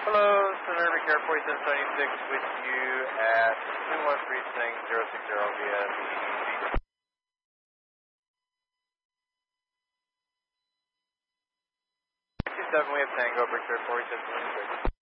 Hello, Senator Air 4776 with you at 21 Precinct 060 via CEC. 67, we have Tango, Victor 4776.